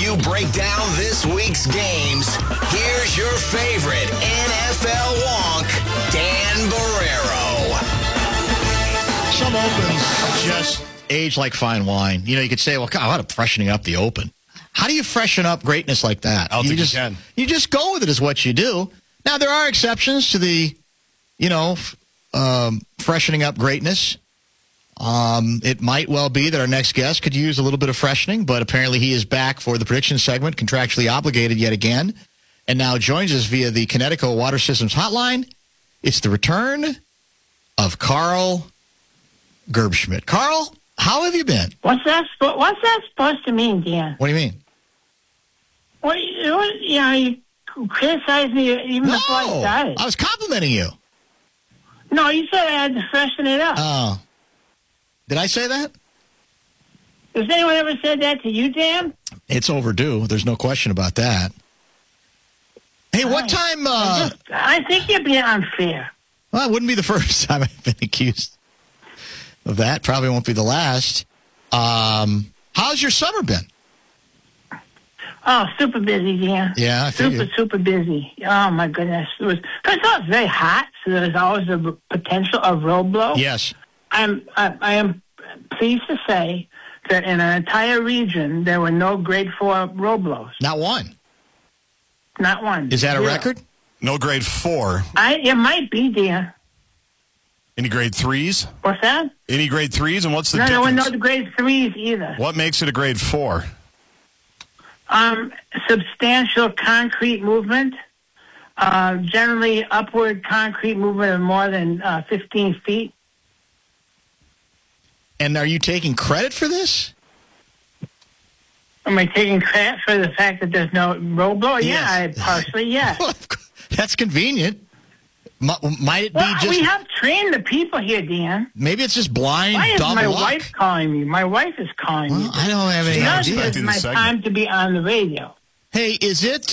you break down this week's games, here's your favorite NFL wonk, Dan Barreiro. Some opens just age like fine wine. You know, you could say, well, God, how about freshening up the open? How do you freshen up greatness like that? I don't think you can. You just go with it is what you do. Now, there are exceptions to the, freshening up greatness. It might well be that our next guest could use a little bit of freshening, but apparently he is back for the prediction segment, contractually obligated yet again, and now joins us via the Connecticut Water Systems Hotline. It's the return of Carl Gerbschmidt. Carl, how have you been? What's that supposed to mean, Dan? What do you mean? You criticized me even before I started. I was complimenting you. No, you said I had to freshen it up. Oh. Did I say that? Has anyone ever said that to you, Dan? It's overdue. There's no question about that. Hey, what time... I think you're being unfair. Well, it wouldn't be the first time I've been accused of that. Probably won't be the last. How's your summer been? Oh, super busy, Dan. Yeah, I figured. Super busy. Oh, my goodness. First of all, it's very hot, so there's always a potential of road blow. Yes. I am pleased to say that in an entire region, there were no grade 4 road blows. Not one. Not one. Is that a Zero. record? No grade 4. It might be, Dan. Any grade 3s? What's that? Any grade 3s? And what's the No, difference? no grade 3s either. What makes it a grade 4? Substantial concrete movement. Generally upward concrete movement of more than 15 feet. And are you taking credit for this? Am I taking credit for the fact that there's no road blow? Yes. Yeah, partially, yeah. Well, that's convenient. Might it be just... we have trained the people here, Dan. Maybe it's just blind, Why is dumb my luck. wife calling me? My wife is calling me. Well, I don't have any None of idea. this is my segment. time to be on the radio. Hey, is it...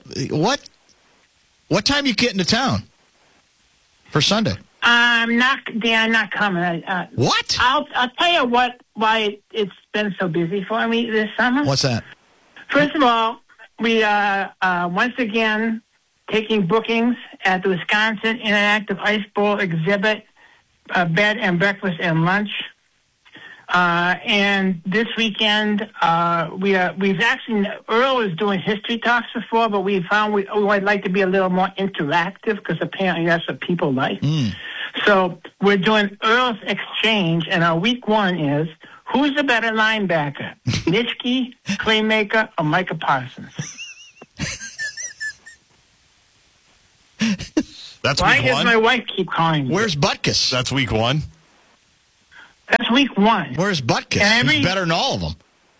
What time you get into town for Sunday? I'm not coming. What? I'll tell you why it's been so busy for me this summer. What's that? First of all, we are once again taking bookings at the Wisconsin Interactive Ice Bowl exhibit, bed and breakfast and lunch. And this weekend, we've actually, Earl was doing history talks before, but we found we'd like to be a little more interactive because apparently that's what people like. So we're doing Earl's Exchange, and our week 1 is, who's the better linebacker, Nitschke, Claymaker, or Micah Parsons? That's Why week does 1? my wife keep calling me? Where's Butkus? That's week 1? That's week 1. Where's Butkus? And He's better than all of them.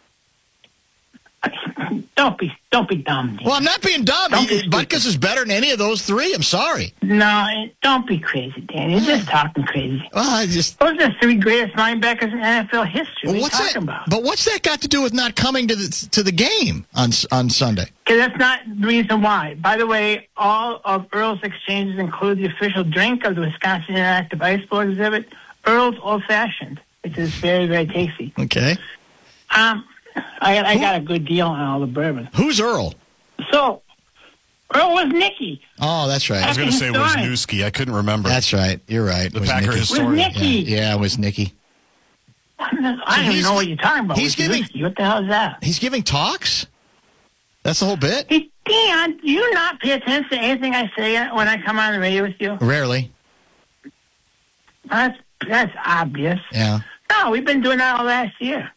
Don't be dumb, Dan. Well, I'm not being dumb. Don't be Butkus is better than any of those 3. I'm sorry. No, don't be crazy, Dan. You're just talking crazy. Well, I just... Those are the 3 greatest linebackers in NFL history. What are you talking about? But what's that got to do with not coming to the game on Sunday? Because that's not the reason why. By the way, all of Earl's exchanges include the official drink of the Wisconsin Interactive Ice Bowl exhibit, Earl's Old Fashioned, which is very, very tasty. Okay. I got a good deal on all the bourbon. Who's Earl? So, Earl was Nicky. Oh, that's right. I was going to say Historian. Wisniewski. I couldn't remember. That's right. You're right. The Was Packer Nicky. historian. Was Nicky. Yeah, it was Nicky. I don't even know what you're talking about. he's giving- What the hell is that? He's giving talks? That's the whole bit? Hey, Dan, do you not pay attention to anything I say when I come on the radio with you? Rarely. That's obvious. Yeah. No, we've been doing that all last year.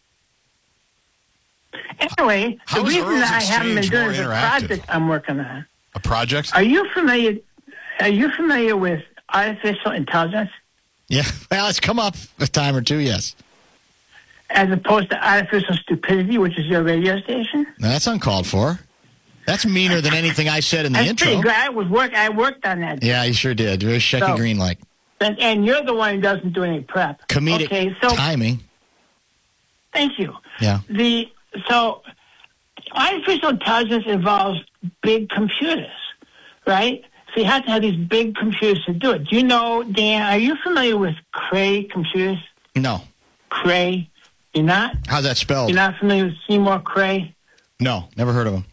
Anyway, How the is reason Earl's that I haven't been Exchange doing more is a interactive? project I'm working on. A project? Are you familiar with artificial intelligence Yeah. Well, it's come up a time or two, yes. as opposed to artificial stupidity, which is your radio station? No, that's uncalled for. That's meaner than anything I said in the That's intro. pretty good. I worked on that. Yeah, you sure did. Very Shecky So- Green-like. And you're the one who doesn't do any prep. Comedic Okay, so timing. thank you. Yeah. So artificial intelligence involves big computers, right? So you have to have these big computers to do it. Do you know, Dan, are you familiar with Cray computers? No. Cray? You're not? How's that spelled? You're not familiar with Seymour Cray? No, never heard of him.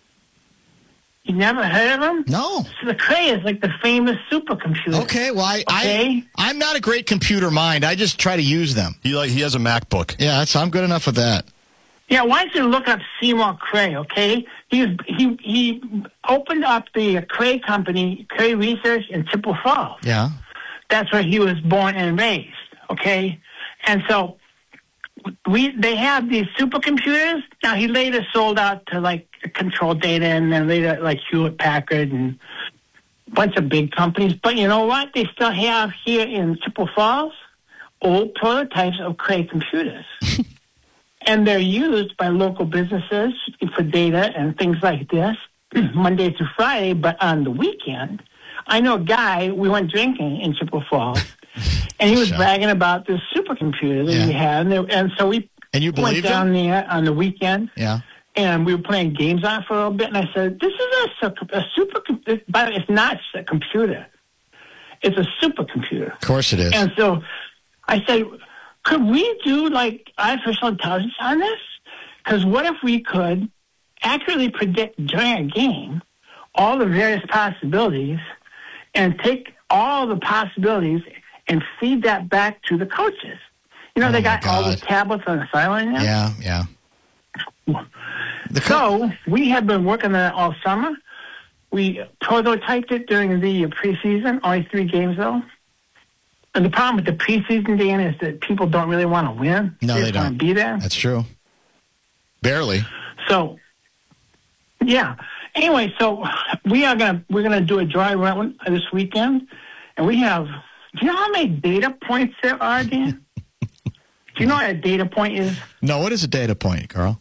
You never heard of him? No. So the Cray is like the famous supercomputer. Okay, well, Okay. I'm not a great computer mind. I just try to use them. He has a MacBook. Yeah, I'm good enough with that. Yeah, why don't you look up Seymour Cray, okay? He opened up the Cray company, Cray Research in Chippewa Falls. Yeah. That's where he was born and raised, okay? And so they have these supercomputers. Now, he later sold out to, like, Control Data and then later, like, Hewlett-Packard and a bunch of big companies. But you know what? They still have here in Chippewa Falls old prototypes of Cray computers. And they're used by local businesses for data and things like this, Monday through Friday. But on the weekend, I know a guy, we went drinking in Chippewa Falls, and he was bragging about this supercomputer that he had. And so we you went down there on the weekend. Yeah. And we were playing games on it for a little bit. And I said, this is a supercomputer. But it's not a computer. It's a supercomputer. Of course it is. And so I said, could we do, like, artificial intelligence on this? Because what if we could accurately predict during a game all the various possibilities and take all the possibilities and feed that back to the coaches? You know, they got all the tablets on the sideline now. Yeah, yeah. So we have been working on it all summer. We prototyped it during the preseason, only 3 games, though. And the problem with the preseason, Dan, is that people don't really want to win. No, they just want don't. to be there. That's true. Barely. So, yeah. Anyway, so we're gonna do a dry run this weekend, and we have. Do you know how many data points there are, Dan? Do you know what a data point is? No, what is a data point, Carl?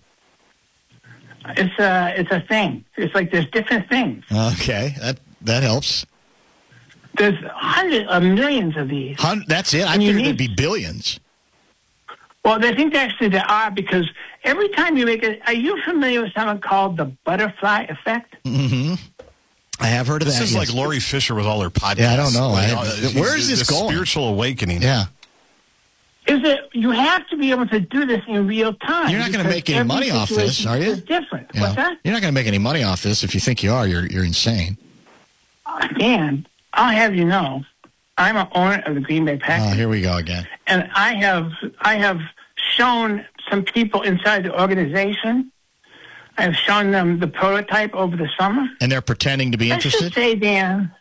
It's a thing. It's like there's different things. Okay, that helps. There's hundreds of millions of these. That's it? I figured there'd be billions. Well, I think actually there are, because every time you make it... Are you familiar with something called the butterfly effect? Mm-hmm. I have heard of that. This is like Lori Fisher with all her podcasts. Yeah, I don't know. Where is this the going? Spiritual awakening. Yeah. Is that you have to be able to do this in real time. You're not going to make any money off this, are you? It's different. Yeah. What's that? You're not going to make any money off this. If you think you are, you're insane. Dan, I'll have you know, I'm an owner of the Green Bay Packers. Oh, here we go again. And I have shown some people inside the organization. I've shown them the prototype over the summer. And they're pretending to be interested? I should say, Dan,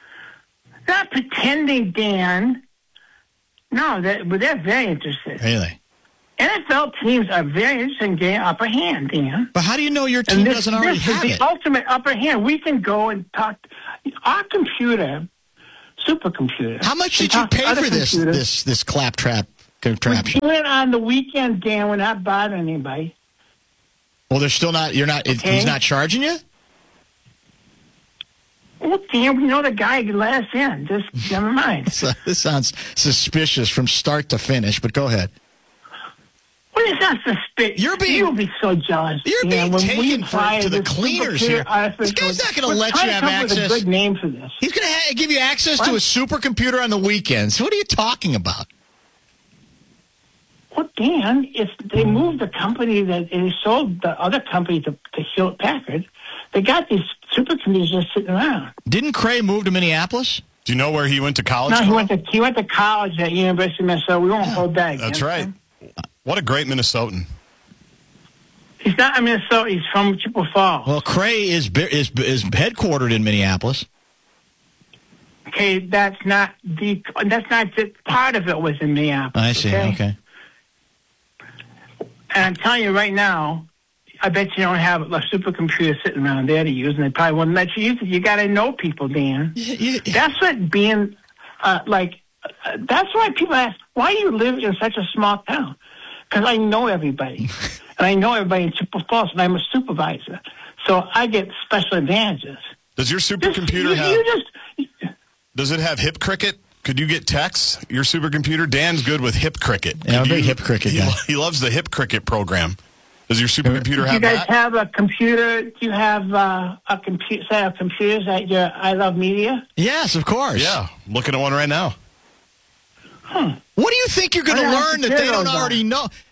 not pretending, Dan. No, but they're very interested. Really? NFL teams are very interested in getting upper hand, Dan. But how do you know your team doesn't already have This is it? the ultimate upper hand. We can go and talk. Our computer, supercomputer. How much did you pay for this claptrap contraption? We do it on the weekend, Dan. We're not bothering anybody. Well, they're still not. You're not. Okay. He's not charging you. Well, Dan, we know the guy who let us in. Just never mind. So, this sounds suspicious from start to finish. But go ahead. What is that suspicious? You'll be so jealous. You're Dan, being taken to the cleaners here. This guy's not going to let you have access. With a good name for this. He's going to give you access to a supercomputer on the weekends. What are you talking about? Well, Dan, if they moved the company that they sold the other company to Hewlett-Packard, they got these supercomputers just sitting around. Didn't Cray move to Minneapolis? Do you know where he went to college? No, he went to college at University of Minnesota. We won't hold that against That's right. him. What a great Minnesotan. He's not in Minnesota. He's from Chippewa Falls. Well, Cray is headquartered in Minneapolis. Okay, that's not part of it was in Minneapolis. I see. Okay. And I'm telling you right now, I bet you don't have a supercomputer sitting around there to use, and they probably wouldn't let you use it. You got to know people, Dan. That's what being that's why people ask, why do you live in such a small town? Because I know everybody. And I know everybody in Chippewa Falls, and I'm a supervisor. So I get special advantages. Does your supercomputer have... Does it have Hip Cricket? Could you get texts? Your supercomputer? Dan's good with Hip Cricket. Yeah, I'm a big Hip Cricket guy. He loves the Hip Cricket program. Does your supercomputer have that? Do you guys have a computer? Do you have a set of computers at your I Love Media? Yes, of course. Yeah, I'm looking at one right now. What do you think you're going to learn that they don't already know?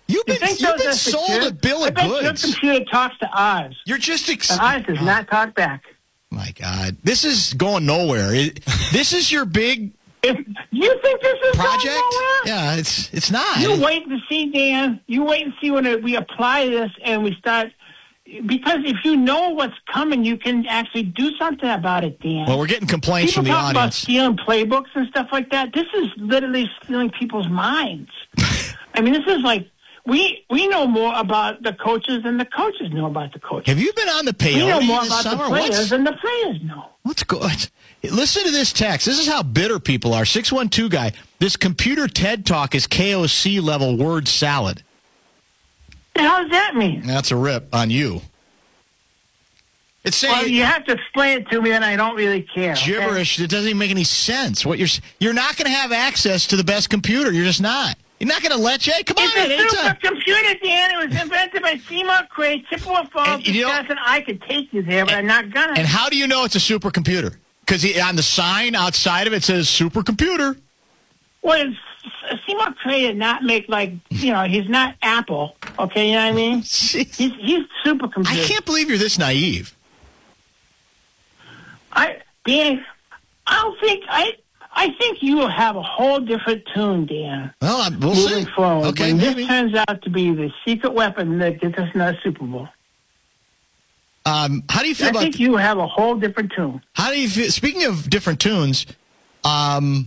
You've been sold a bill of goods. Your computer talks to ours. You're just and ours does not talk back. My God, this is going nowhere. This is your big. You think this is project? Going nowhere? Yeah, it's not. You wait to see, Dan. You wait and see when we apply this and we start. Because if you know what's coming, you can actually do something about it, Dan. Well, we're getting complaints from the audience. People talk about stealing playbooks and stuff like that. This is literally stealing people's minds. I mean, this is like, we know more about the coaches than the coaches know about the coaches. Have you been on the peyote We know more this about summer? the players than the players know. What's good? Listen to this text. This is how bitter people are. 612 guy, this computer TED Talk is KOC level word salad. What the hell does that mean? That's a rip on you. It's saying well, you have to explain it to me, and I don't really care. Gibberish. Okay? It doesn't even make any sense. What you're not going to have access to the best computer. You're just not. You're not going to let you. Hey, come on. It's a supercomputer, Dan. It was invented by Seymour Cray, Chippewa Falls, Wisconsin. I could take you there, but I'm not going to. And how do you know it's a supercomputer? Because on the sign outside of it says supercomputer. Well, Seymour Cray did not make he's not Apple. Okay, you know what I mean? He's supercomputer. I can't believe you're this naive. I think you will have a whole different tune, Dan. Well, we'll moving see. forward. Okay, when maybe. This turns out to be the secret weapon that gets us another Super Bowl. How do you feel about? I think you have a whole different tune. How do you feel? Speaking of different tunes, another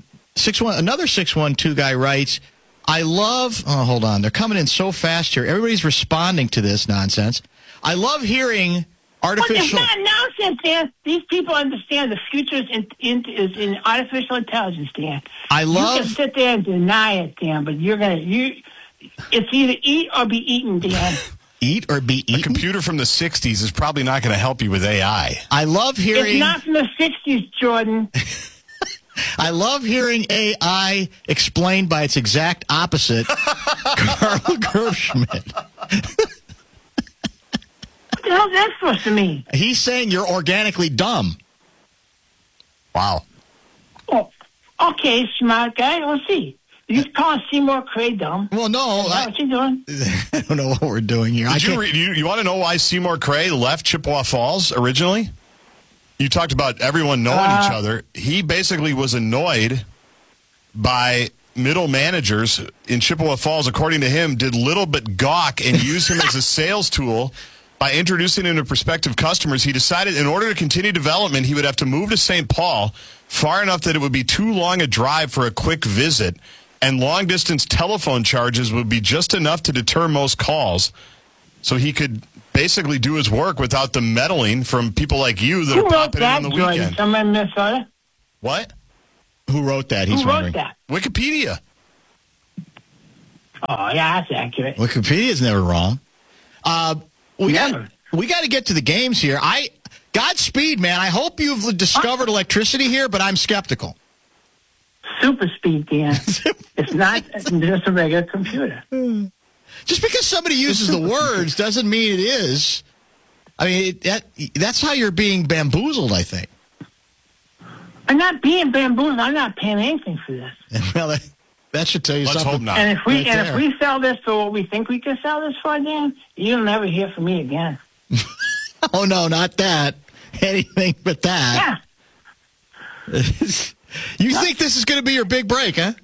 612 guy writes, "I love." Oh, hold on, they're coming in so fast here. Everybody's responding to this nonsense. I love hearing artificial. Well, it's not nonsense, Dan. These people understand the future is in artificial intelligence, Dan. I love. You can sit there and deny it, Dan, but it's either eat or be eaten, Dan. Eat or be eaten? A computer from the 60s is probably not going to help you with AI. I love hearing... It's not from the 60s, Jordan. I love hearing AI explained by its exact opposite, Carl Gerbschmidt. What the hell is that supposed to mean? He's saying you're organically dumb. Wow. Oh, okay, smart guy. Let's see. You calling Seymour Cray dumb? Well, no. What you doing? I don't know what we're doing here. You want to know why Seymour Cray left Chippewa Falls originally? You talked about everyone knowing each other. He basically was annoyed by middle managers in Chippewa Falls, according to him, did little but gawk and use him as a sales tool. By introducing him to prospective customers, he decided in order to continue development, he would have to move to St. Paul far enough that it would be too long a drive for a quick visit, and long-distance telephone charges would be just enough to deter most calls. So he could basically do his work without the meddling from people like you that are popping in on the weekend. Someone in Minnesota? What? Who wrote that? Who wrote that? Wikipedia. Oh, yeah, that's accurate. Wikipedia's never wrong. We got to get to the games here. Godspeed, man. I hope you've discovered electricity here, but I'm skeptical. Super speed, Dan. It's not just a regular computer. Just because somebody uses the words doesn't mean it is. I mean, that's how you're being bamboozled, I think. I'm not being bamboozled. I'm not paying anything for this. Well, that should tell you something. Hope not. And if we sell this for what we think we can sell this for, Dan, you'll never hear from me again. Oh, no, not that. Anything but that. Yeah. You think this is going to be your big break, huh?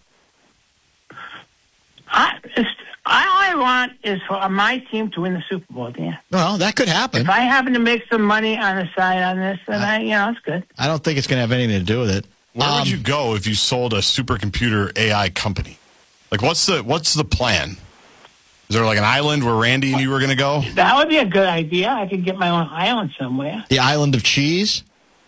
All I want is for my team to win the Super Bowl, Dan. Well, that could happen. If I happen to make some money on the side on this, then it's good. I don't think it's going to have anything to do with it. Where would you go if you sold a supercomputer AI company? Like, what's the plan? Is there like an island where Randy and you were going to go? That would be a good idea. I could get my own island somewhere. The island of cheese?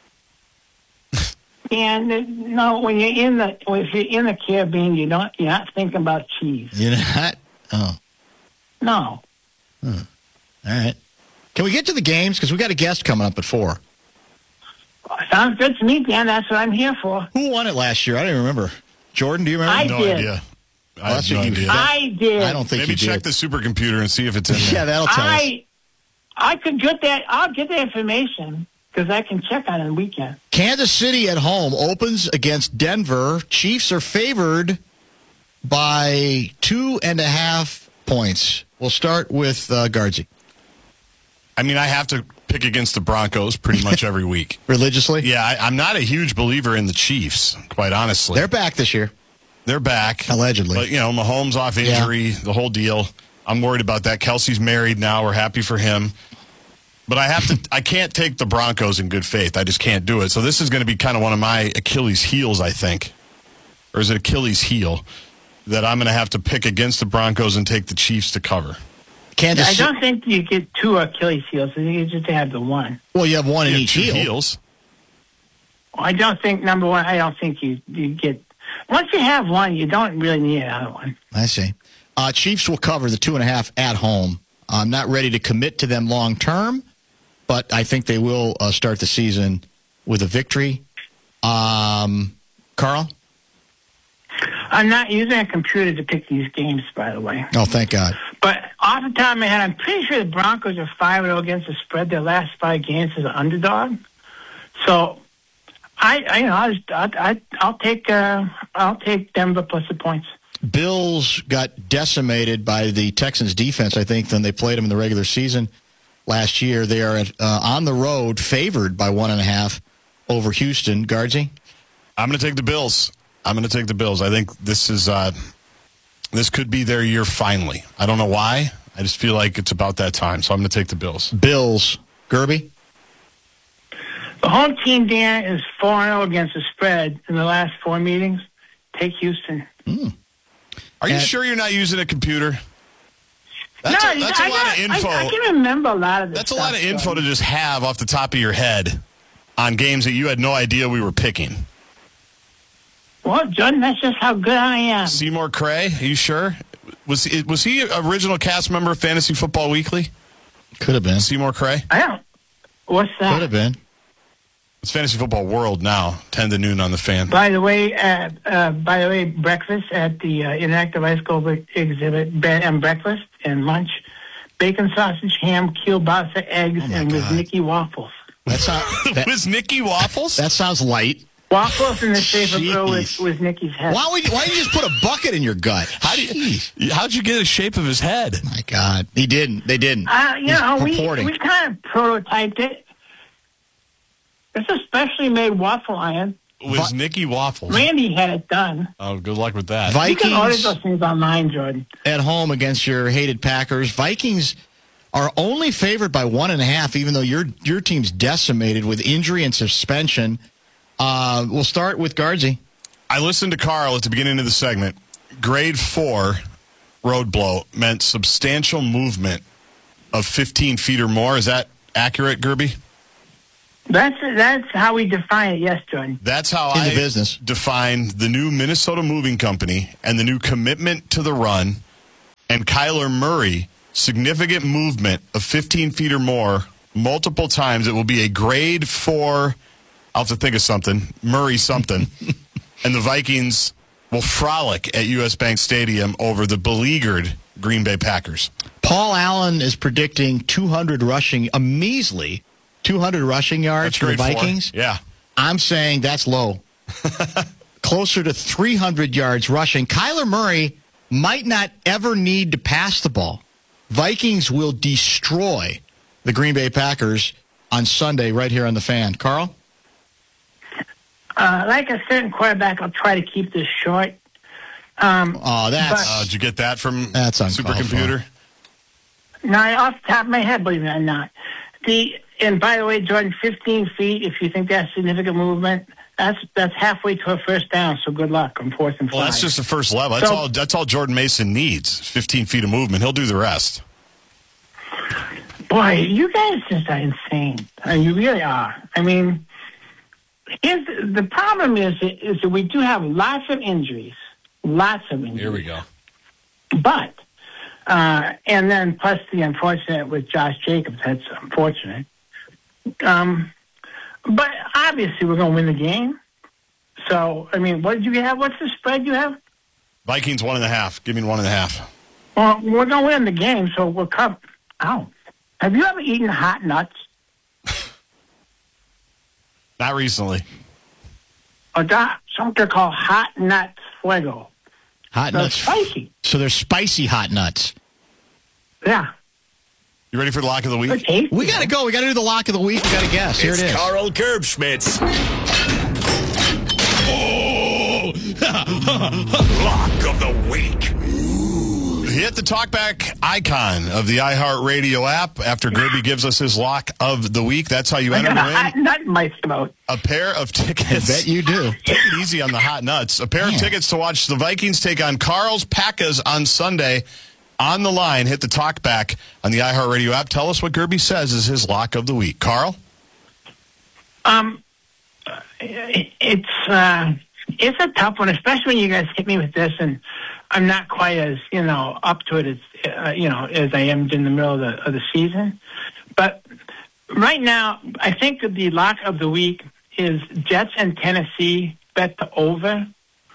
And no, if you're in the Caribbean, you're not thinking about cheese. You're not? Oh. No. All right. Can we get to the games? Because we got a guest coming up at 4. Sounds good to me, Dan. That's what I'm here for. Who won it last year? I don't even remember. Jordan, do you remember? I no did. idea. I have no idea. I did. I don't think Maybe you did. check the supercomputer and see if it's in there. Yeah, that'll tell us. I could get that. I'll get the information because I can check on it on the weekend. Kansas City at home opens against Denver. Chiefs are favored by 2.5 points. We'll start with Guardsy. I mean, I have to pick against the Broncos pretty much every week. Religiously? Yeah, I'm not a huge believer in the Chiefs, quite honestly. They're back this year. They're back. Allegedly. But, Mahomes off injury, the whole deal. I'm worried about that. Kelsey's married now. We're happy for him. But I can't take the Broncos in good faith. I just can't do it. So this is going to be kind of one of my Achilles heels, I think. Or is it Achilles heel? That I'm going to have to pick against the Broncos and take the Chiefs to cover. I don't think you get two Achilles heels. I think you just have the one. Well, you have one in each heel. Heels. I don't think, number one, I don't think you get... Once you have one, you don't really need another one. I see. Chiefs will cover the 2.5 at home. I'm not ready to commit to them long term, but I think they will start the season with a victory. Carl? I'm not using a computer to pick these games, by the way. Oh, thank God. But off the top of my head, I'm pretty sure the Broncos are 5-0 against the spread their last 5 games as an underdog. So I'll take Denver plus the points. Bills got decimated by the Texans defense, I think, than they played them in the regular season last year. They are on the road, favored by 1.5 over Houston. Guardsy? I'm going to take the Bills. I think this could be their year finally. I don't know why. I just feel like it's about that time. So I'm going to take the Bills. Bills. Gerby? The home team, Dan, is 4-0 against the spread in the last 4 meetings. Take Houston. Are you sure you're not using a computer? That's a lot of info. I can remember a lot of this. That's a lot of info to just have off the top of your head on games that you had no idea we were picking. Well, Jordan, that's just how good I am. Seymour Cray, are you sure? Was he an original cast member of Fantasy Football Weekly? Could have been. Seymour Cray? I don't. What's that? Could have been. It's Fantasy Football World now, 10 to noon on the Fan. By the way, breakfast at the Interactive Ice Cold exhibit, bed and breakfast and lunch, bacon, sausage, ham, kielbasa, eggs, and with Nicky waffles. Was Nicky waffles? That sounds light. Waffles in the shape of Earl with Nicky's head. Why did you just put a bucket in your gut? How'd you get a shape of his head? My God. They didn't. We kind of prototyped it. It's a specially made waffle iron. Was Nicky waffles? Randy had it done. Oh, good luck with that. Vikings, you can order those things online, Jordan. At home against your hated Packers. Vikings are only favored by 1.5, even though your team's decimated with injury and suspension. We'll start with Guardsy. I listened to Carl at the beginning of the segment. Grade 4 road blow meant substantial movement of 15 feet or more. Is that accurate, Gerby? That's how we define it, yes, Jordan. That's how I define the new Minnesota Moving Company and the new commitment to the run and Kyler Murray, significant movement of 15 feet or more multiple times. It will be a grade 4, I'll have to think of something, Murray something, and the Vikings will frolic at U.S. Bank Stadium over the beleaguered Green Bay Packers. Paul Allen is predicting 200 rushing, a measly 200 rushing yards for the Vikings. 4. Yeah. I'm saying that's low. Closer to 300 yards rushing. Kyler Murray might not ever need to pass the ball. Vikings will destroy the Green Bay Packers on Sunday right here on the Fan. Carl? Like a certain quarterback, I'll try to keep this short. Did you get that from Supercomputer? No, off the top of my head, believe it or not. And by the way, Jordan, 15 feet, if you think that's significant movement, that's halfway to a first down, so good luck on 4th and 5. Well, that's just the first level. That's all Jordan Mason needs, 15 feet of movement. He'll do the rest. Boy, you guys just are insane. You really are. I mean, the problem is that we do have lots of injuries. Here we go. But, and then plus the unfortunate with Josh Jacobs, that's unfortunate. But obviously we're going to win the game. So, I mean, what did you have? What's the spread you have? Vikings 1.5. Give me 1.5. Well, we're going to win the game, so we'll cover. Ow. Have you ever eaten hot nuts? Not recently. Something called hot nuts fuego. Hot nuts. Spicy. So they're spicy hot nuts. Yeah. You ready for the lock of the week? Okay. We got to go. We got to do the lock of the week. We got to guess. Here it is. Carl Gerbschmidt's Lock of the Week. Hit the talkback icon of the iHeartRadio app after Gerby gives us his lock of the week. That's how you enter to win Nut in my throat. a pair of tickets. I bet you do. Take it easy on the hot nuts. A pair of tickets to watch the Vikings take on Carl's Packers on Sunday. On the line, hit the talkback on the iHeartRadio app. Tell us what Gerby says is his lock of the week. Carl? It's a tough one, especially when you guys hit me with this, and I'm not quite as up to it as as I am in the middle of the season. But right now, I think that the lock of the week is Jets and Tennessee bet the over,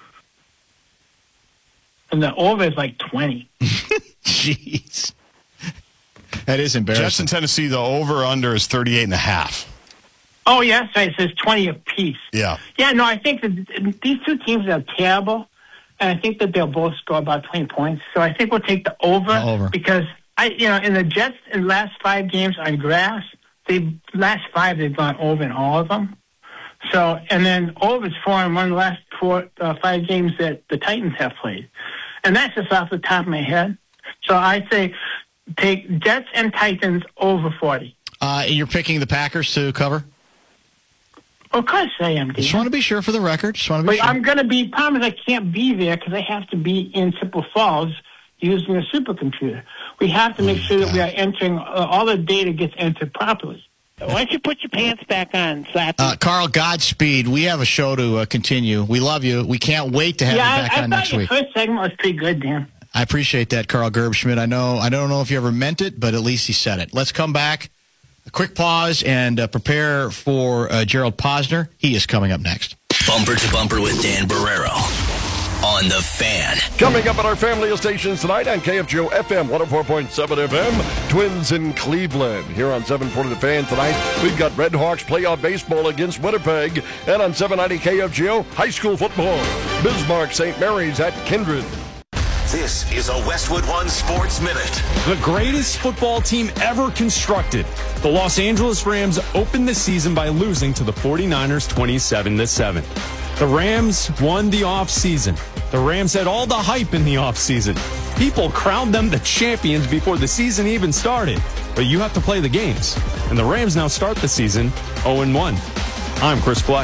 and the over is like 20. Jeez. That is embarrassing. Jets in Tennessee, the over-under is 38.5. Oh, yes, it says 20 apiece. Yeah. Yeah, no, I think that these two teams are terrible, and I think that they'll both score about 20 points. So I think we'll take the over. Because, in the Jets in the last 5 games on grass, last 5 they've gone over in all of them. So, and then over's 4-1 the last 5 games that the Titans have played. And that's just off the top of my head. So I say take Jets and Titans over 40. You're picking the Packers to cover? Of course I am, Just want to be sure for the record. But I'm going to be, problem is I can't be there because I have to be in Chippewa Falls using a supercomputer. We have to make sure that we are entering, all the data gets entered properly. Why don't you put your pants back on, Slappy? Carl, Godspeed. We have a show to continue. We love you. We can't wait to have you back on next week. I thought your first segment was pretty good, Dan. I appreciate that, Carl Gerbschmidt. I don't know if you ever meant it, but at least he said it. Let's come back. A quick pause and prepare for Gerald Posner. He is coming up next. Bumper to Bumper with Dan Barrero on The Fan. Coming up at our family of stations tonight on KFGO FM 104.7 FM, Twins in Cleveland. Here on 740 The Fan tonight, we've got Red Hawks playoff baseball against Winnipeg. And on 790 KFGO, high school football, Bismarck St. Mary's at Kindred. This is a Westwood One Sports Minute. The greatest football team ever constructed. The Los Angeles Rams opened the season by losing to the 49ers 27-7. The Rams won the offseason. The Rams had all the hype in the offseason. People crowned them the champions before the season even started. But you have to play the games. And the Rams now start the season 0-1. I'm Chris Black.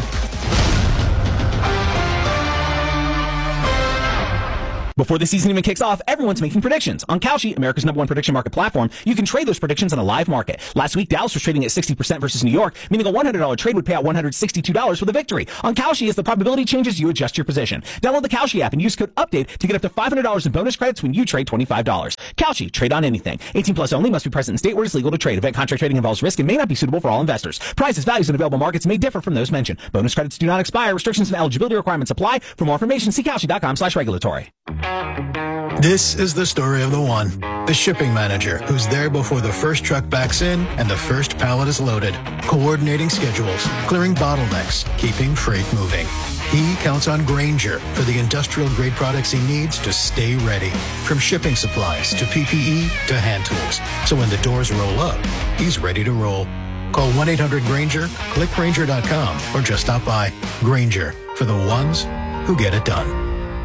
Before the season even kicks off, everyone's making predictions. On Kalshi, America's #1 prediction market platform, you can trade those predictions on a live market. Last week, Dallas was trading at 60% versus New York, meaning a $100 trade would pay out $162 for the victory. On Kalshi, as the probability changes, you adjust your position. Download the Kalshi app and use code UPDATE to get up to $500 in bonus credits when you trade $25. Kalshi, trade on anything. 18 plus only, must be present in state where it's legal to trade. Event contract trading involves risk and may not be suitable for all investors. Prices, values, and available markets may differ from those mentioned. Bonus credits do not expire. Restrictions and eligibility requirements apply. For more information, see Kalshi.com/regulatory. This is the story of the one, the shipping manager who's there before the first truck backs in and the first pallet is loaded, coordinating schedules, clearing bottlenecks, keeping freight moving. He counts on Grainger for the industrial-grade products he needs to stay ready, from shipping supplies to PPE to hand tools. So when the doors roll up, he's ready to roll. Call 1-800-GRAINGER, click Grainger.com, or just stop by. Grainger, for the ones who get it done.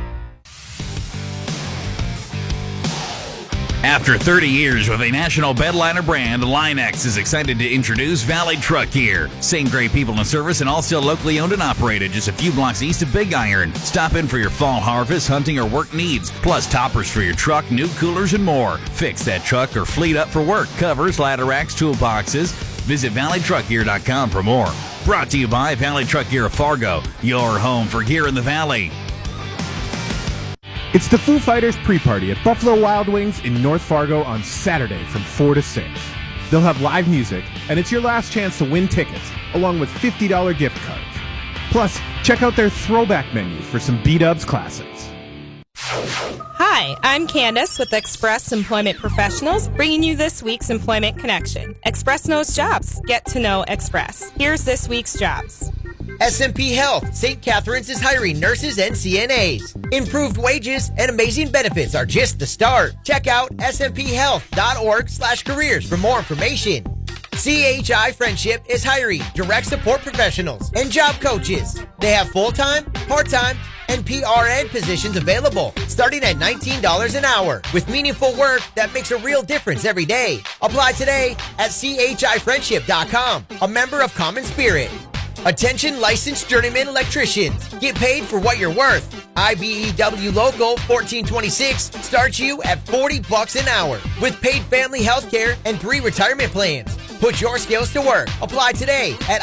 After 30 years with a national bedliner brand, Line-X is excited to introduce Valley Truck Gear. Same great people in service and all still locally owned and operated, just a few blocks east of Big Iron. Stop in for your fall harvest, hunting, or work needs, plus toppers for your truck, new coolers, and more. Fix that truck or fleet up for work, covers, ladder racks, toolboxes. Visit ValleyTruckGear.com for more. Brought to you by Valley Truck Gear of Fargo, your home for gear in the Valley. It's the Foo Fighters pre-party at Buffalo Wild Wings in North Fargo on Saturday from 4 to 6. They'll have live music, and it's your last chance to win tickets, along with $50 gift cards. Plus, check out their throwback menu for some B-Dubs classics. Hi, I'm Candace with Express Employment Professionals, bringing you this week's Employment Connection. Express knows jobs. Get to know Express. Here's this week's jobs. SMP Health, St. Catherine's is hiring nurses and CNAs. Improved wages and amazing benefits are just the start. Check out smphealth.org/careers for more information. CHI Friendship is hiring direct support professionals and job coaches. They have full-time, part-time, and PRN positions available, starting at $19 an hour, with meaningful work that makes a real difference every day. Apply today at chifriendship.com, a member of Common Spirit. Attention licensed journeyman electricians. Get paid for what you're worth. IBEW Local 1426 starts you at $40 an hour with paid family health care and 3 retirement plans. Put your skills to work. Apply today at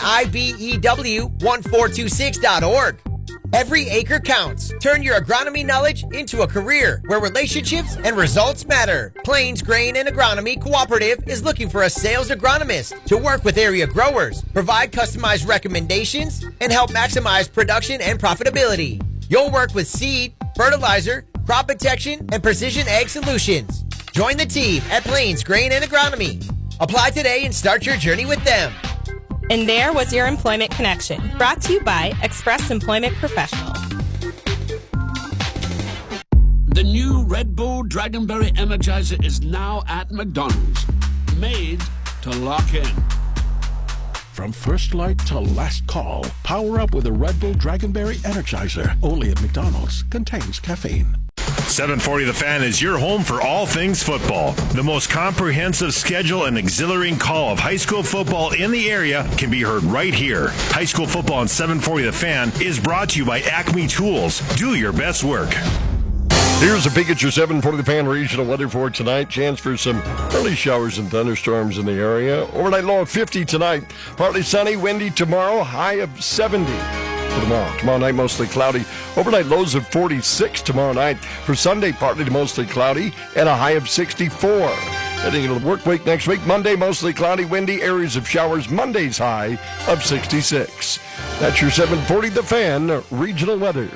IBEW1426.org. Every acre counts. Turn your agronomy knowledge into a career where relationships and results matter. Plains Grain and Agronomy Cooperative is looking for a sales agronomist to work with area growers, provide customized recommendations, and help maximize production and profitability. You'll work with seed, fertilizer, crop protection, and precision ag solutions. Join the team at Plains Grain and Agronomy. Apply today and start your journey with them. And there was your Employment Connection, brought to you by Express Employment Professionals. The new Red Bull Dragonberry Energizer is now at McDonald's. Made to lock in. From first light to last call, power up with a Red Bull Dragonberry Energizer. Only at McDonald's. Contains caffeine. 740 The Fan is your home for all things football. The most comprehensive schedule and exhilarating call of high school football in the area can be heard right here. High school football on 740 The Fan is brought to you by Acme Tools. Do your best work. Here's a peek at your 740 The Fan regional weather for tonight. Chance for some early showers and thunderstorms in the area. Overnight low of 50 tonight. Partly sunny, windy tomorrow. High of 70. Tomorrow night, mostly cloudy. Overnight lows of 46 tomorrow night. For Sunday, partly to mostly cloudy and a high of 64. Heading into the work week next week, Monday, mostly cloudy, windy, areas of showers. Monday's high of 66. That's your 740 The Fan regional weather.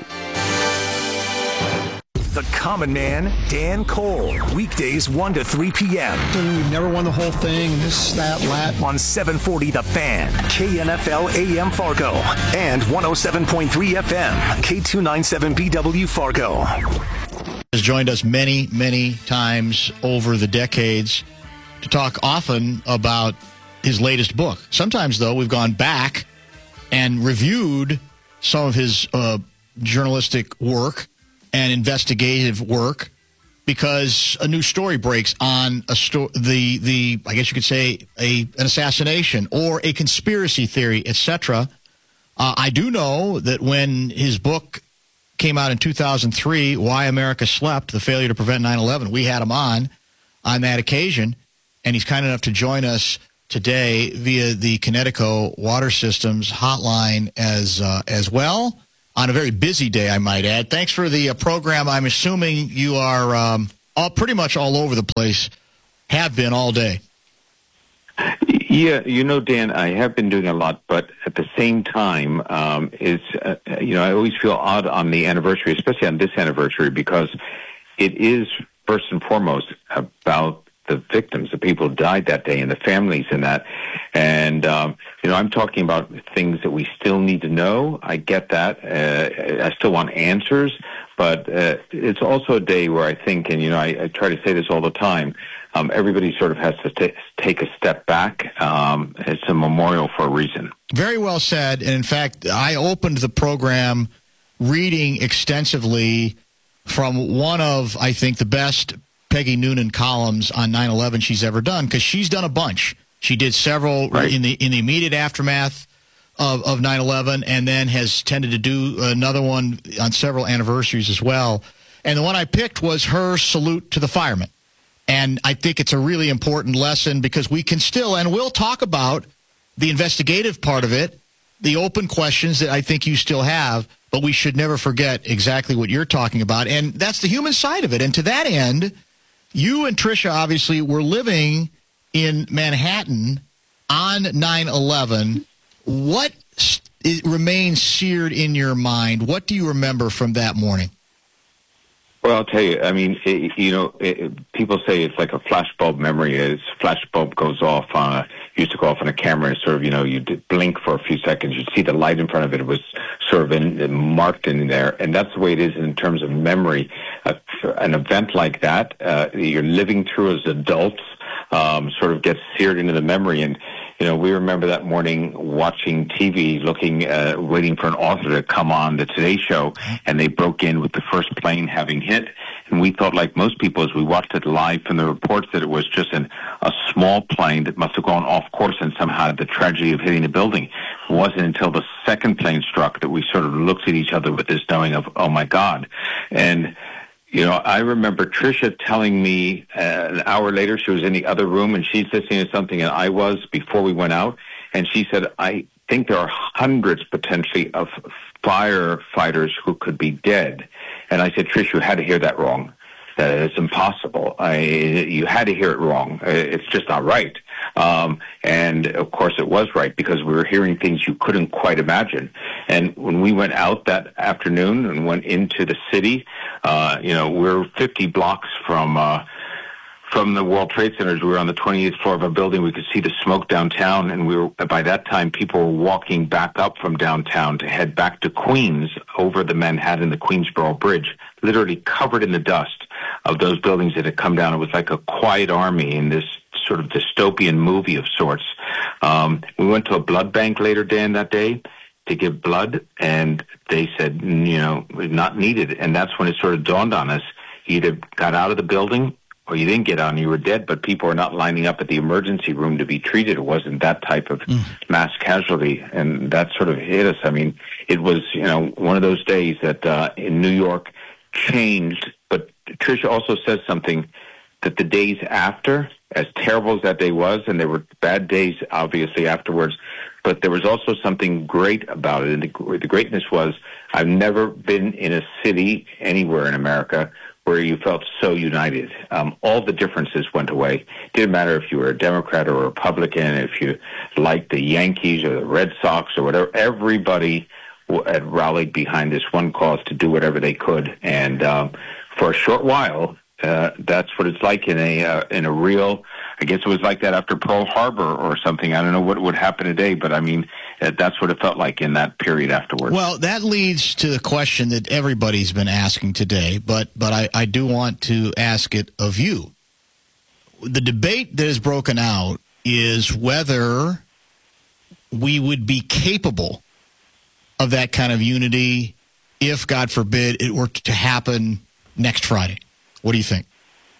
The Common Man, Dan Cole. Weekdays 1 to 3 p.m. We've never won the whole thing. This, that, that. On 740 The Fan, KNFL AM Fargo, and 107.3 FM, K297BW Fargo. Has joined us many, many times over the decades to talk often about his latest book. Sometimes, though, we've gone back and reviewed some of his journalistic work and investigative work because a new story breaks on I guess you could say an assassination or a conspiracy theory, etc. I do know that when his book came out in 2003, Why America Slept, The Failure to Prevent 9/11, we had him on that occasion, and he's kind enough to join us today via the Connecticut Water Systems hotline as well. On a very busy day, I might add. Thanks for the program. I'm assuming you are pretty much all over the place, have been all day. Yeah, Dan, I have been doing a lot, but at the same time, I always feel odd on the anniversary, especially on this anniversary, because it is first and foremost about the victims, the people who died that day, and the families in that. And, I'm talking about things that we still need to know. I get that. I still want answers. But it's also a day where I think, and, I try to say this all the time, everybody sort of has to take a step back. It's a memorial for a reason. Very well said. And, in fact, I opened the program reading extensively from one of, I think, the best Peggy Noonan columns on 9/11 she's ever done, because she's done a bunch. She did several in the immediate aftermath of 9/11, and then has tended to do another one on several anniversaries as well. And the one I picked was her salute to the firemen. And I think it's a really important lesson, because we can still, and we'll talk about the investigative part of it, the open questions that I think you still have, but we should never forget exactly what you're talking about. And that's the human side of it. And to that end, you and Tricia obviously were living in Manhattan on 9/11. What remains seared in your mind? What do you remember from that morning? Well, I'll tell you, I mean, people say it's like a flashbulb memory. Flashbulb goes off used to go off on a camera, sort of, you'd blink for a few seconds. You'd see the light in front of it. It was sort of marked in there. And that's the way it is in terms of memory. An event like that, you're living through as adults, sort of gets seared into the memory. And, we remember that morning watching TV, waiting for an author to come on the Today Show, and they broke in with the first plane having hit. And we thought, like most people, as we watched it live from the reports, that it was just a small plane that must have gone off course and somehow had the tragedy of hitting the building. It wasn't until the second plane struck that we sort of looked at each other with this knowing of, oh, my God. And I remember Tricia telling me an hour later, she was in the other room and she's listening to something, and I was before we went out, and she said, I think there are hundreds potentially of firefighters who could be dead. And I said, Trish, you had to hear that wrong. It's impossible. You had to hear it wrong. It's just not right. And of course it was right, because we were hearing things you couldn't quite imagine. And when we went out that afternoon and went into the city, we're 50 blocks from the World Trade Centers. We were on the 28th floor of a building. We could see the smoke downtown, and by that time, people were walking back up from downtown to head back to Queens over the Manhattan, the Queensboro Bridge, literally covered in the dust of those buildings that had come down. It was like a quiet army in this sort of dystopian movie of sorts. We went to a blood bank later, Dan, that day to give blood, and they said, not needed. And that's when it sort of dawned on us. You either got out of the building or you didn't get out and you were dead, but people are not lining up at the emergency room to be treated. It wasn't that type of mass casualty, and that sort of hit us. I mean, it was, one of those days that in New York changed, but Tricia also says something that the days after, as terrible as that day was, and there were bad days, obviously, afterwards, but there was also something great about it, and the greatness was, I've never been in a city anywhere in America where you felt so united. All the differences went away. It didn't matter if you were a Democrat or a Republican, if you liked the Yankees or the Red Sox or whatever. Everybody had rallied behind this one cause to do whatever they could. And for a short while, that's what it's like in a real, I guess it was like that after Pearl Harbor or something. I don't know what would happen today, but I mean, that's what it felt like in that period afterwards. Well, that leads to the question that everybody's been asking today, but I do want to ask it of you. The debate that is broken out is whether we would be capable of that kind of unity if, God forbid, it were to happen next Friday. What do you think?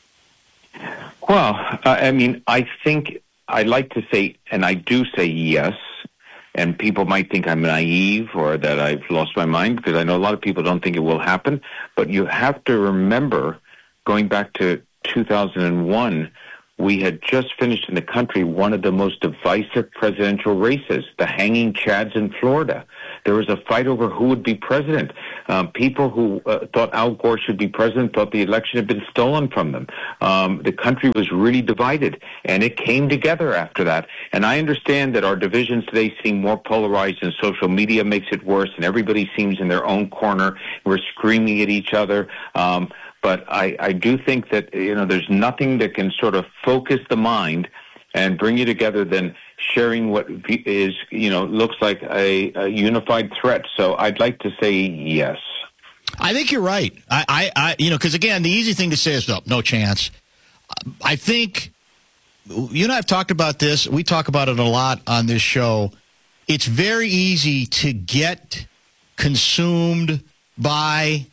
Well, I think I like to say, and I do say yes, and people might think I'm naive or that I've lost my mind, because I know a lot of people don't think it will happen, but you have to remember, going back to 2001, we had just finished in the country one of the most divisive presidential races, the hanging chads in Florida. There was a fight over who would be president. People who thought Al Gore should be president thought the election had been stolen from them. The country was really divided, and it came together after that. And I understand that our divisions today seem more polarized, and social media makes it worse, and everybody seems in their own corner. We're screaming at each other. But I do think that, there's nothing that can sort of focus the mind and bring you together than sharing what is, looks like a unified threat. So I'd like to say yes. I think you're right. Because again, the easy thing to say is no chance. I think you and I have talked about this. We talk about it a lot on this show. It's very easy to get consumed by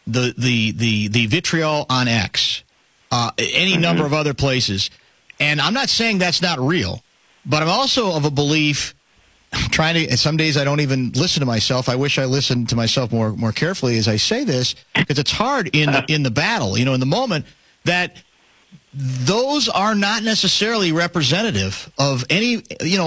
the vitriol on X, any number of other places. And I'm not saying that's not real, but I'm also of a belief, some days I don't even listen to myself. I wish I listened to myself more carefully as I say this, because it's hard in the battle, in the moment, that those are not necessarily representative of any,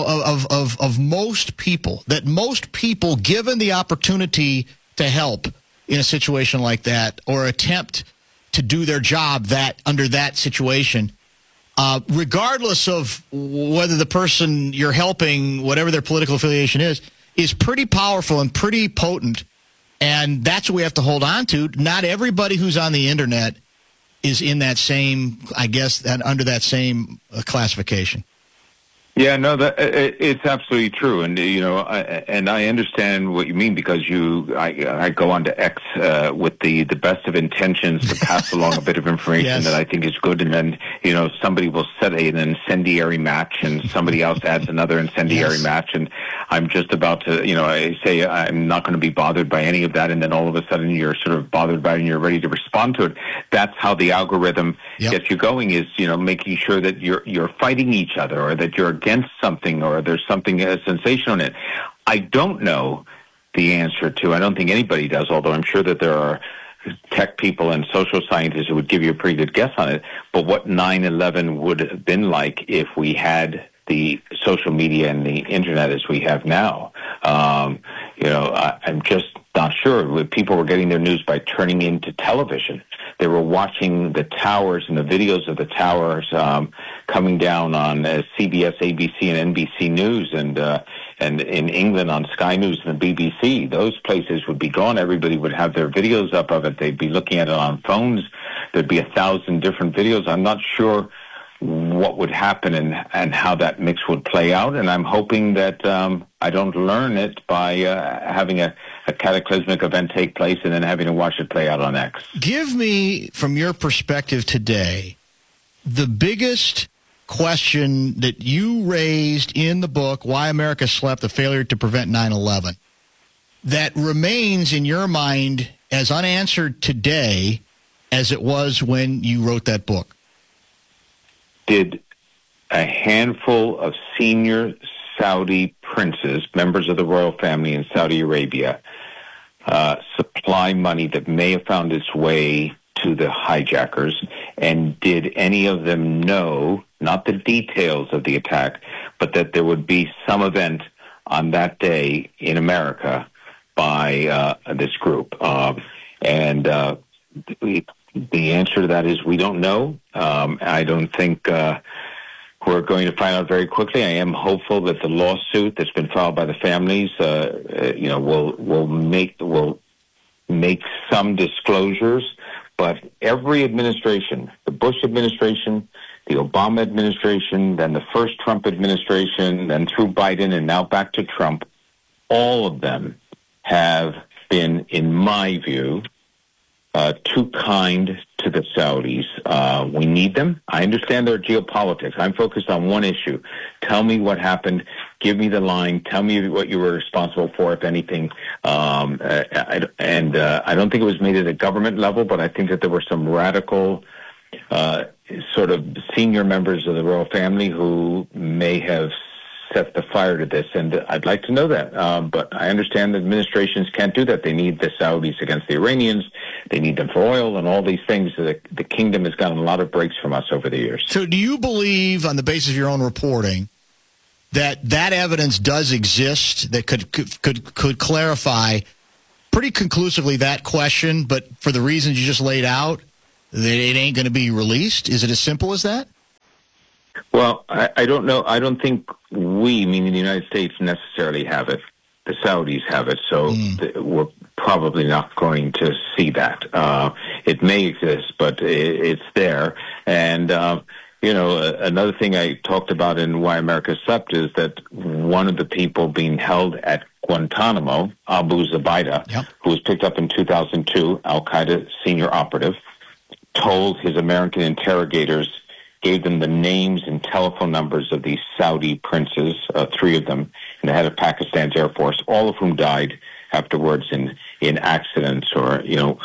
of most people, that most people, given the opportunity to help in a situation like that, or attempt to do their job under that situation, regardless of whether the person you're helping, whatever their political affiliation is pretty powerful and pretty potent And that's what we have to hold on to. Not everybody who's on the internet is in that same, I guess, under that same classification. Yeah, no, it's absolutely true, and I understand what you mean because I go on to X with the best of intentions to pass along a bit of information that I think is good, and then somebody will set an incendiary match, and somebody else adds another incendiary match, and I'm just about to, I say I'm not going to be bothered by any of that, and then all of a sudden you're sort of bothered by it, and you're ready to respond to it. That's how the algorithm gets you going, is making sure that you're fighting each other, or that you're against something, or there's something sensational in it. I don't know the answer to. I don't think anybody does, although I'm sure that there are tech people and social scientists who would give you a pretty good guess on it. But what 9/11 would have been like if we had the social media and the internet as we have now. I'm just not sure. People were getting their news by turning into television. They were watching the towers and the videos of the towers coming down on CBS, ABC, and NBC News, and in England on Sky News and the BBC. Those places would be gone. Everybody would have their videos up of it. They'd be looking at it on phones. There'd be 1,000 different videos. I'm not sure what would happen and how that mix would play out, and I'm hoping that I don't learn it by having a cataclysmic event take place and then having to watch it play out on X. Give me, from your perspective today, the biggest question that you raised in the book, Why America Slept, the Failure to Prevent 9/11, that remains in your mind as unanswered today as it was when you wrote that book. Did a handful of senior Saudi princes, members of the royal family in Saudi Arabia, supply money that may have found its way to the hijackers? And did any of them know, not the details of the attack, but that there would be some event on that day in America by this group? The answer to that is we don't know. I don't think we're going to find out very quickly. I am hopeful that the lawsuit that's been filed by the families, will make some disclosures. But every administration, the Bush administration, the Obama administration, then the first Trump administration, then through Biden, and now back to Trump, all of them have been, in my view, too kind to the Saudis. We need them. I understand their geopolitics. I'm focused on one issue. Tell me what happened. Give me the line. Tell me what you were responsible for, if anything. I don't think it was made at a government level, but I think that there were some radical sort of senior members of the royal family who may have set the fire to this, and I'd like to know that. But I understand that administrations can't do that. They need the Saudis against the Iranians. They need them for oil and all these things. The kingdom has gotten a lot of breaks from us over the years. So do you believe, on the basis of your own reporting, that evidence does exist that could clarify pretty conclusively that question, but for the reasons you just laid out, that it ain't going to be released? Is it as simple as that? Well, I don't know. I don't think we, meaning the United States, necessarily have it. The Saudis have it, so we're probably not going to see that. It may exist, but it's there. And, another thing I talked about in Why America Slept is that one of the people being held at Guantanamo, Abu Zubaydah, who was picked up in 2002, Al-Qaeda senior operative, told his American interrogators, gave them the names and telephone numbers of these Saudi princes, 3 of them, and the head of Pakistan's Air Force, all of whom died afterwards in accidents or,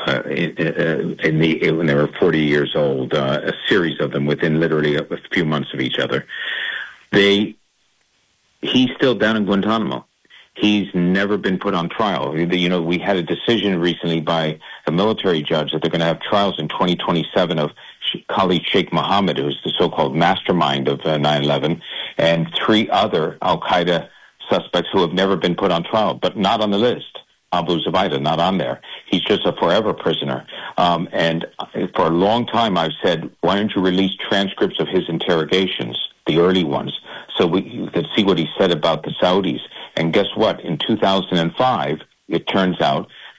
when they were 40 years old, a series of them within literally a few months of each other. He's still down in Guantanamo. He's never been put on trial. We had a decision recently by a military judge that they're going to have trials in 2027 of Khalid Sheikh Mohammed, who's the so-called mastermind of 9/11, and 3 other Al-Qaeda suspects who have never been put on trial, but not on the list. Abu Zubaydah, not on there. He's just a forever prisoner. And for a long time I've said, why don't you release transcripts of his interrogations, the early ones, so we could see what he said about the Saudis. And guess what? In 2005, it turns out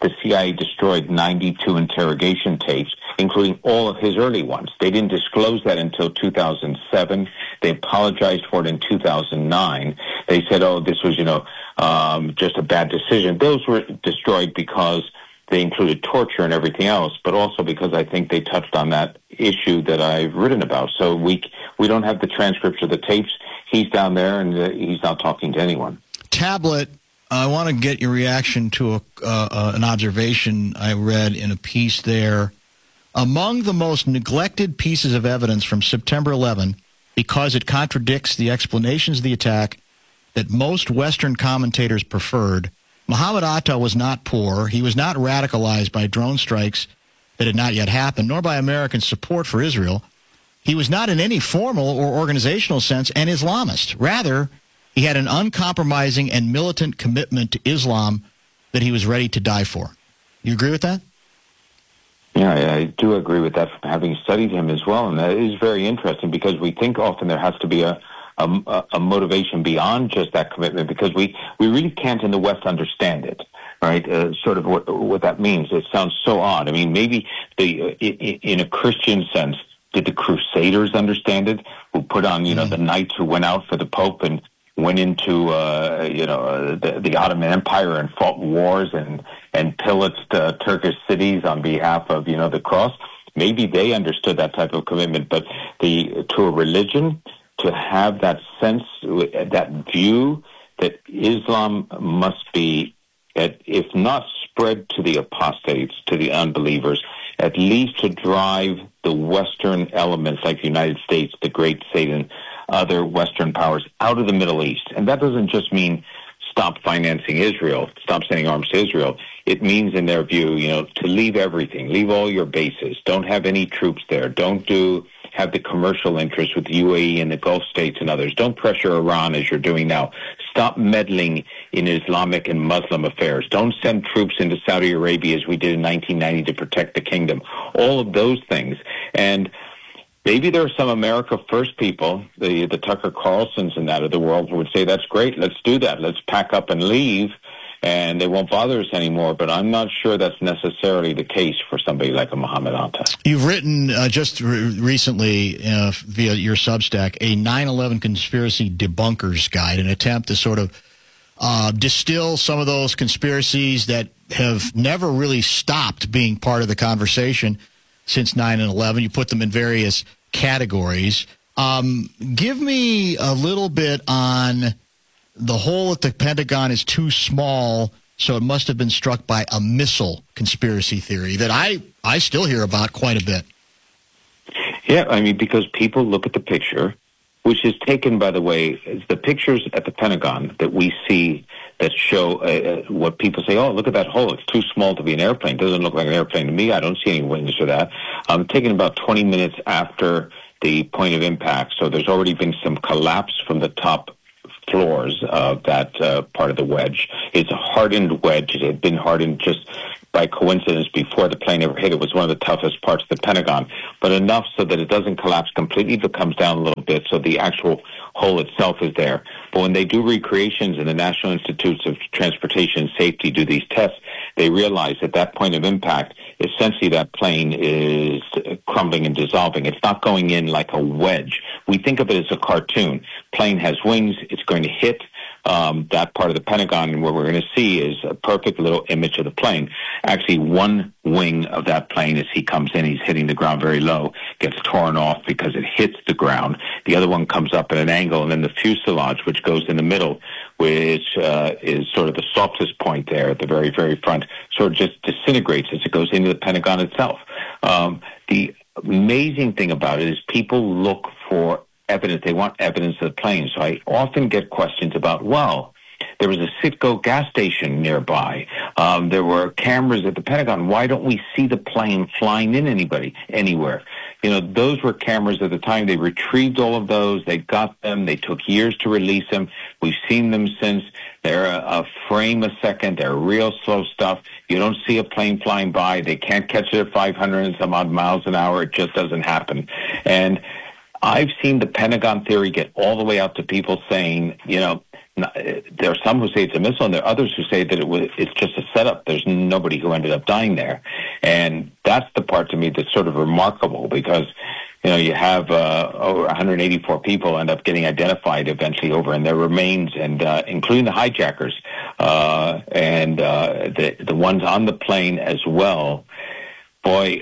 the CIA destroyed 92 interrogation tapes, including all of his early ones. They didn't disclose that until 2007. They apologized for it in 2009. They said, oh, this was, just a bad decision. Those were destroyed because they included torture and everything else, but also because I think they touched on that issue that I've written about. So we don't have the transcripts of the tapes. He's down there, and he's not talking to anyone. Tablet, I want to get your reaction to an observation I read in a piece there. Among the most neglected pieces of evidence from September 11, because it contradicts the explanations of the attack that most Western commentators preferred, Mohammed Atta was not poor. He was not radicalized by drone strikes that had not yet happened, nor by American support for Israel. He was not in any formal or organizational sense an Islamist. Rather, he had an uncompromising and militant commitment to Islam that he was ready to die for. You agree with that? Yeah, I do agree with that from having studied him as well. And that is very interesting because we think often there has to be a motivation beyond just that commitment because we really can't in the West understand it, right? Sort of what that means. It sounds so odd. I mean, maybe in a Christian sense, did the Crusaders understand it? Who put on, the knights who went out for the Pope and went into, the Ottoman Empire and fought wars and pillaged Turkish cities on behalf of, the cross. Maybe they understood that type of commitment, but to a religion, to have that sense, that view that Islam must be, if not spread to the apostates, to the unbelievers, at least to drive the Western elements like the United States, the great Satan, other Western powers out of the Middle East. And that doesn't just mean stop financing Israel, stop sending arms to Israel. It means, in their view, to leave everything, leave all your bases, don't have any troops there, don't have the commercial interests with the UAE and the Gulf states and others. Don't pressure Iran as you're doing now. Stop meddling in Islamic and Muslim affairs. Don't send troops into Saudi Arabia as we did in 1990 to protect the kingdom. All of those things. And maybe there are some America First people, the Tucker Carlsons and that of the world, who would say, that's great, let's do that. Let's pack up and leave, and they won't bother us anymore. But I'm not sure that's necessarily the case for somebody like a Mohammed Atta. You've written just recently via your Substack a 9/11 conspiracy debunkers guide, an attempt to sort of distill some of those conspiracies that have never really stopped being part of the conversation since 9/11. You put them in various categories. Give me a little bit on the hole at the Pentagon is too small, so it must have been struck by a missile conspiracy theory that I still hear about quite a bit. Yeah, I mean, because people look at the picture, which is taken, by the way, the pictures at the Pentagon that we see that show what people say, oh, look at that hole. It's too small to be an airplane. It doesn't look like an airplane to me. I don't see any wings for that. Taken about 20 minutes after the point of impact. So there's already been some collapse from the top floors of that part of the wedge. It's a hardened wedge. It had been hardened just by coincidence before the plane ever hit. It was one of the toughest parts of the Pentagon, but enough so that it doesn't collapse completely, but comes down a little bit, so the actual hole itself is there. But when they do recreations and the National Institutes of Transportation Safety do these tests, they realize at that point of impact, essentially that plane is crumbling and dissolving. It's not going in like a wedge. We think of it as a cartoon. Plane has wings. It's going to hit that part of the Pentagon, and what we're going to see is a perfect little image of the plane. Actually, one wing of that plane, as he comes in, he's hitting the ground very low, gets torn off because it hits the ground. The other one comes up at an angle, and then the fuselage, which goes in the middle, which is sort of the softest point there at the very, very front, sort of just disintegrates as it goes into the Pentagon itself. The amazing thing about it is people look for evidence. They want evidence of the plane. So I often get questions about, well, there was a Citgo gas station nearby. There were cameras at the Pentagon. Why don't we see the plane flying in anywhere? Those were cameras at the time. They retrieved all of those. They got them. They took years to release them. We've seen them since. They're a frame a second. They're real slow stuff. You don't see a plane flying by. They can't catch it at 500 and some odd miles an hour. It just doesn't happen. And I've seen the Pentagon theory get all the way out to people saying, there are some who say it's a missile, and there are others who say that it's just a setup. There's nobody who ended up dying there. And that's the part to me that's sort of remarkable, because you have over 184 people end up getting identified eventually over in their remains, and including the hijackers and the ones on the plane as well. Boy,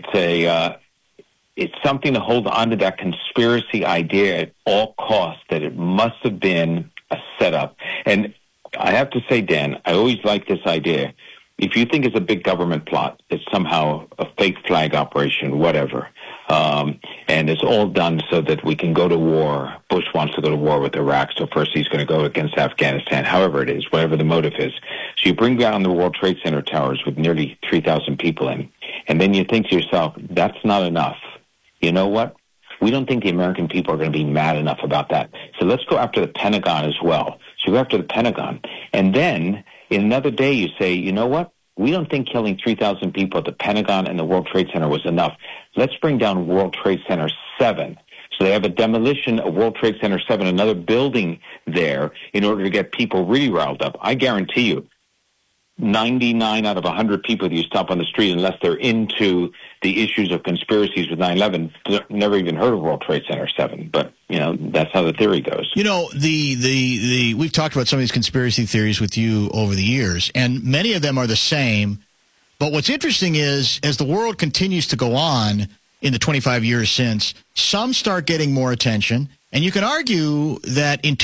it's something to hold on to that conspiracy idea at all costs, that it must have been a setup. And I have to say, Dan, I always like this idea. If you think it's a big government plot, it's somehow a fake flag operation, whatever, and it's all done so that we can go to war. Bush wants to go to war with Iraq, so first he's going to go against Afghanistan, however it is, whatever the motive is. So you bring down the World Trade Center towers with nearly 3,000 people in, and then you think to yourself, that's not enough. You know what? We don't think the American people are going to be mad enough about that. So let's go after the Pentagon as well. So you go after the Pentagon. And then in another day you say, you know what? We don't think killing 3,000 people at the Pentagon and the World Trade Center was enough. Let's bring down World Trade Center 7. So they have a demolition of World Trade Center 7, another building there, in order to get people really riled up. I guarantee you, 99 out of 100 people that you stop on the street, unless they're into the issues of conspiracies with 9/11, never even heard of World Trade Center 7. But that's how the theory goes. We've talked about some of these conspiracy theories with you over the years, and many of them are the same. But what's interesting is, as the world continues to go on in the 25 years since, some start getting more attention, and you can argue that in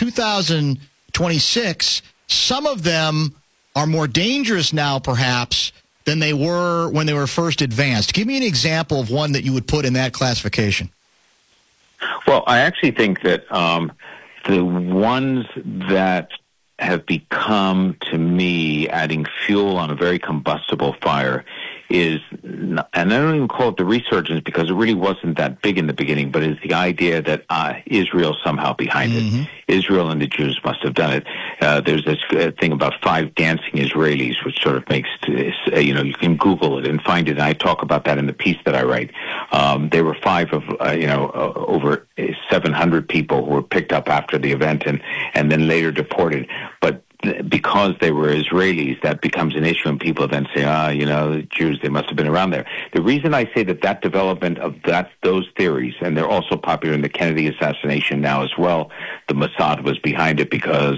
2026, some of them are more dangerous now, perhaps, than they were when they were first advanced. Give me an example of one that you would put in that classification. Well, I actually think that the ones that have become, to me, adding fuel on a very combustible fire is, and I don't even call it the resurgence because it really wasn't that big in the beginning, but it's the idea that Israel somehow behind it. Israel and the Jews must have done it. There's this thing about 5 dancing Israelis, which sort of makes, you can Google it and find it. And I talk about that in the piece that I write. There were 5 of, over 700 people who were picked up after the event and then later deported. But because they were Israelis, that becomes an issue, and people then say, the Jews, they must have been around there. The reason I say that development of those theories, and they're also popular in the Kennedy assassination now as well, the Mossad was behind it because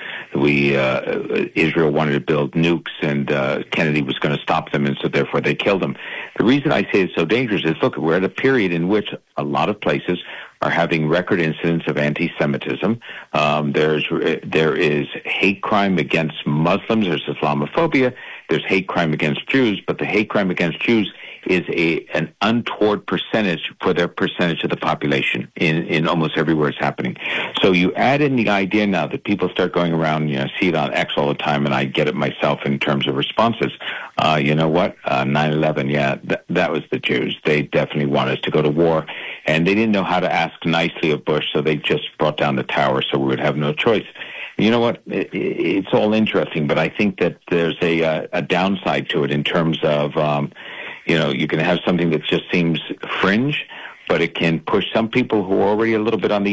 Israel wanted to build nukes, and Kennedy was going to stop them, and so therefore they killed him. The reason I say it's so dangerous is, look, we're at a period in which a lot of places are having record incidents of anti-Semitism. There is hate crime against Muslims. There's Islamophobia. There's hate crime against Jews. But the hate crime against Jews is an untoward percentage for their percentage of the population in almost everywhere it's happening. So you add in the idea now that people start going around, see it on X all the time, and I get it myself in terms of responses. You know what? 9/11, that was the Jews. They definitely wanted us to go to war, and they didn't know how to ask nicely of Bush, so they just brought down the tower so we would have no choice. You know what? It's all interesting, but I think that there's a downside to it in terms of, you can have something that just seems fringe, but it can push some people who are already a little bit on the